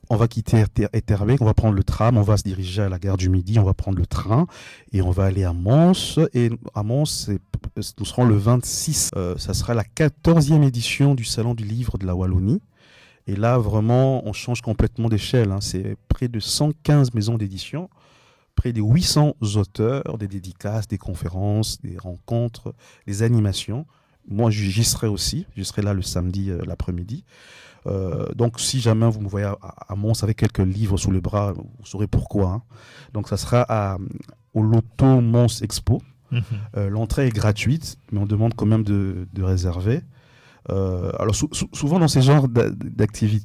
on va quitter Etterbeek, on va prendre le tram, on va se diriger à la gare du Midi, on va prendre le train et on va aller à Mons. Et à Mons, nous serons le 26. Ça sera la 14e édition du Salon du Livre de la Wallonie. Et là, vraiment, on change complètement d'échelle, hein. C'est près de 115 maisons d'édition, près de 800 auteurs, des dédicaces, des conférences, des rencontres, des animations. Moi, j'y serai aussi. Je serai là le samedi l'après-midi. Donc, si jamais vous me voyez à Mons avec quelques livres sous le bras, vous saurez pourquoi, hein. Donc, ça sera au Loto Mons Expo. L'entrée est gratuite, mais on demande quand même de réserver. Alors, souvent dans ces genres d'activités,